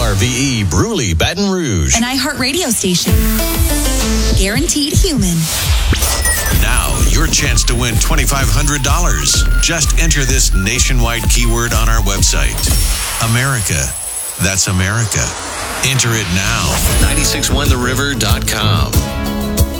KRVE Bruley, Baton Rouge. An iHeartRadio station. Guaranteed human. Now, your chance to win $2,500. Just enter this nationwide keyword on our website. America. That's America. Enter it now. 961theriver.com.